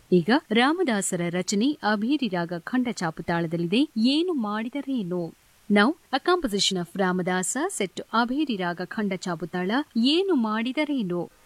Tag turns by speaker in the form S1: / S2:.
S1: ಈಗ ರಾಮದಾಸರ ರಚನೆ ಅಭೇರಿ ರಾಗ ಖಂಡ ಚಾಪುತಾಳದಲ್ಲಿದೆ. ಏನು ಮಾಡಿದರೇನು. Now, a composition of Ramadasa set to Abheri Raga Khanda Chabutala, Yenu Madidareno.